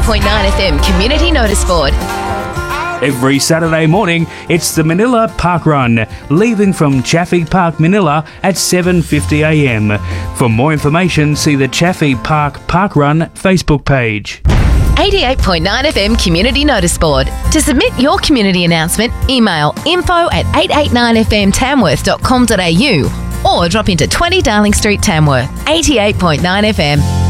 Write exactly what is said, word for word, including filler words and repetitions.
point nine F M Community Notice Board. Every Saturday morning, it's the Manila Park Run, leaving from Chaffey Park, Manila at seven fifty a m. For more information, see the Chaffey Park Park Run Facebook page. eighty-eight point nine F M Community Notice Board. To submit your community announcement, email info at eight eight nine f m tamworth dot com dot a u or drop into twenty Darling Street, Tamworth. eighty-eight point nine F M.